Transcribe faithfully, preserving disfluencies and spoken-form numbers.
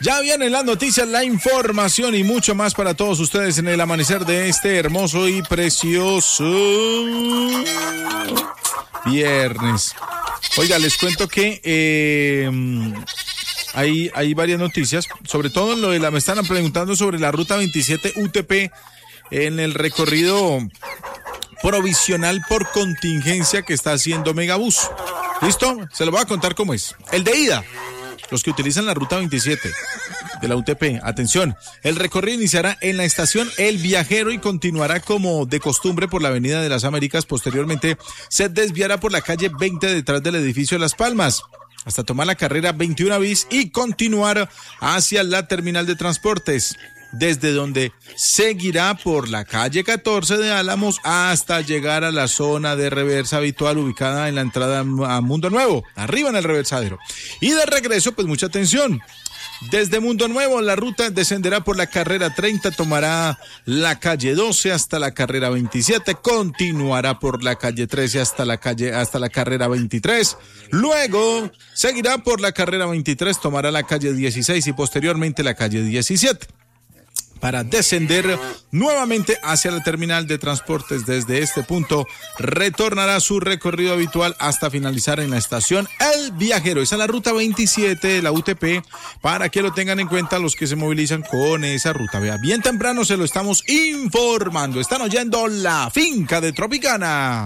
Ya vienen las noticias, la información y mucho más para todos ustedes en el amanecer de este hermoso y precioso viernes. Oiga, les cuento que eh, hay, hay varias noticias, sobre todo en lo de la, me están preguntando sobre la ruta veintisiete U T P en el recorrido provisional por contingencia que está haciendo Megabús. ¿Listo? Se lo voy a contar cómo es. El de ida, los que utilizan la ruta veintisiete de la U T P, atención, el recorrido iniciará en la estación El Viajero y continuará como de costumbre por la Avenida de las Américas. Posteriormente se desviará por la calle veinte detrás del edificio Las Palmas hasta tomar la carrera veintiuno bis y continuar hacia la terminal de transportes, desde donde seguirá por la calle catorce de Álamos hasta llegar a la zona de reversa habitual ubicada en la entrada a Mundo Nuevo, arriba en el reversadero. Y de regreso, pues mucha atención. Desde Mundo Nuevo, la ruta descenderá por la carrera treinta, tomará la calle doce hasta la carrera veintisiete, continuará por la calle trece hasta la calle, hasta la carrera veintitrés, luego seguirá por la carrera veintitrés, tomará la calle dieciséis y posteriormente la calle diecisiete. Para descender nuevamente hacia la terminal de transportes. Desde este punto retornará a su recorrido habitual hasta finalizar en la estación El Viajero. Esa es la ruta veintisiete de la U T P, para que lo tengan en cuenta los que se movilizan con esa ruta. Vea, bien temprano se lo estamos informando. Están oyendo La Finca de Tropicana.